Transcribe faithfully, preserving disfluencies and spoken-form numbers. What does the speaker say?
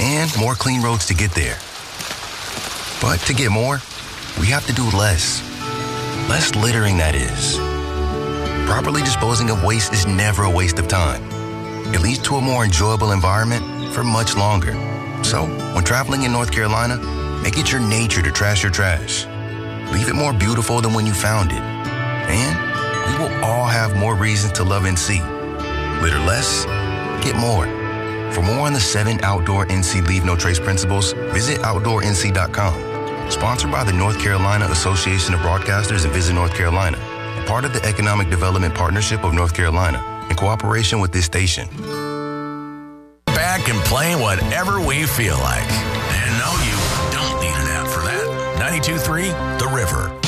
and more clean roads to get there. But to get more, we have to do less. Less littering, that is. Properly disposing of waste is never a waste of time. It leads to a more enjoyable environment for much longer. So, when traveling in North Carolina, make it your nature to trash your trash. Leave it more beautiful than when you found it. And we will all have more reasons to love N C. Litter less, get more. For more on the seven outdoor N C Leave No Trace principles, visit outdoor N C dot com. Sponsored by the North Carolina Association of Broadcasters and Visit North Carolina, a part of the Economic Development Partnership of North Carolina, in cooperation with this station. Back and play whatever we feel like. And no, you don't need an app for that. ninety-two point three The River.